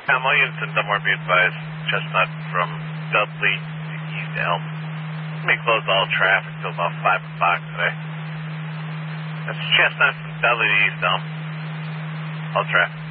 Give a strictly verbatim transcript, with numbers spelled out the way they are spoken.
All units in Dunmore be advised, Chestnut from Dudley to East Elm. Let me close all traffic till about five o'clock today. That's Chestnut from Dudley to East Elm. All traffic.